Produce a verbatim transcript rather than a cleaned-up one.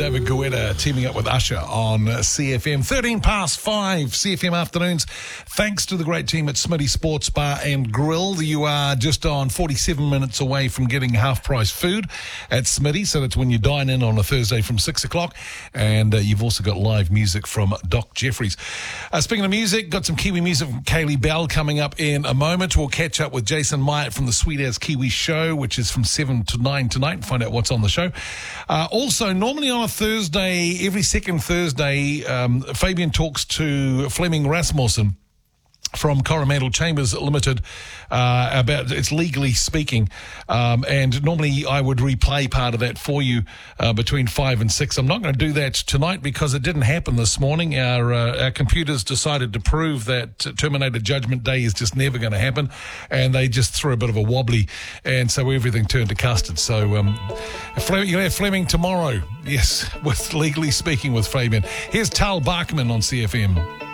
David Guetta teaming up with Usher on C F M. thirteen past five, C F M afternoons. Thanks to the great team at Smitty Sports Bar and Grill. You are just on forty-seven minutes away from getting half-price food at Smitty. So that's when you dine in on a Thursday from six o'clock. And uh, you've also got live music from Doc Jeffries. Uh, speaking of music, got some Kiwi music from Kaylee Bell coming up in a moment. We'll catch up with Jason Myatt from the Sweet As Kiwi show, which is from seven to nine tonight, and find out what's on the show. Uh, also, normally on a Thursday, every second Thursday, um, Fabian talks to Fleming Rasmussen from Coromandel Chambers Limited uh, about it's legally speaking, um, and normally I would replay part of that for you uh, between five and six. I'm not going to do that tonight because it didn't happen this morning. Our uh, our computers decided to prove that Terminator Judgment Day is just never going to happen, and they just threw a bit of a wobbly, and so everything turned to custard. So um, Fleming, you'll have Fleming tomorrow, yes, with Legally Speaking with Fabian. Here's Tal Barkman on C F M.